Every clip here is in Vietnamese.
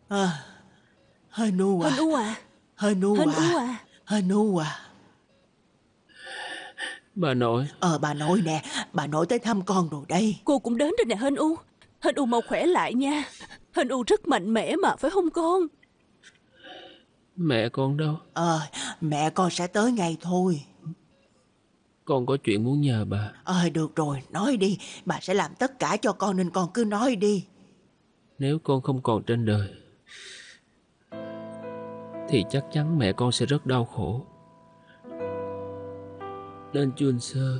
Hên U à. Hên U à. Hên U Hên à. U à. Hên U à. Bà nội. Bà nội nè, bà nội tới thăm con rồi đây. Cô cũng đến rồi nè Hên U. Hên U mau khỏe lại nha. Hên U rất mạnh mẽ mà, phải không con? Mẹ con đâu? Mẹ con sẽ tới ngay thôi. Con có chuyện muốn nhờ bà. Được rồi, nói đi. Bà sẽ làm tất cả cho con nên con cứ nói đi. Nếu con không còn trên đời thì chắc chắn mẹ con sẽ rất đau khổ. Nên Chun Sơ,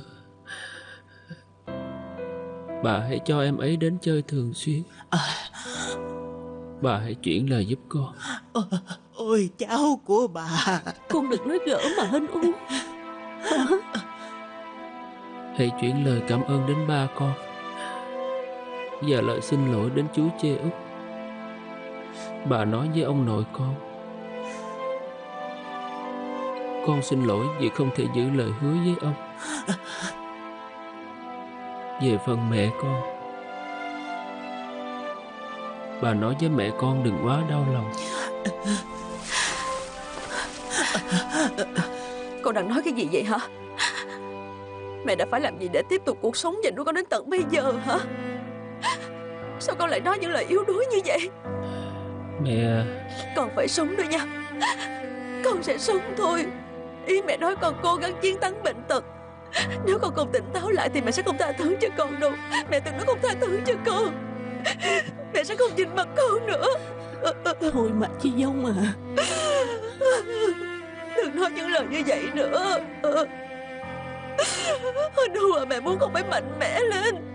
bà hãy cho em ấy đến chơi thường xuyên. Bà hãy chuyển lời giúp con. Ôi cháu của bà. Con đừng nói gỡ mà Hên U. Hãy chuyển lời cảm ơn đến ba con và lời xin lỗi đến chú Chê Úc. Bà nói với ông nội con xin lỗi vì không thể giữ lời hứa với ông. Về phần mẹ con, bà nói với mẹ con đừng quá đau lòng. Con đang nói cái gì vậy hả? Mẹ đã phải làm gì để tiếp tục cuộc sống và nuôi con đến tận bây giờ hả? Sao con lại nói những lời yếu đuối như vậy? Mẹ... Con phải sống nữa nha. Con sẽ sống thôi. Ý mẹ nói con cố gắng chiến thắng bệnh tật. Nếu con không tỉnh táo lại thì mẹ sẽ không tha thứ cho con đâu. Mẹ từng nói không tha thứ cho con. Mẹ sẽ không nhìn mặt con nữa. Thôi mà Chi Dông à. Đừng nói những lời như vậy nữa. Nu à, mẹ muốn con phải mạnh mẽ lên.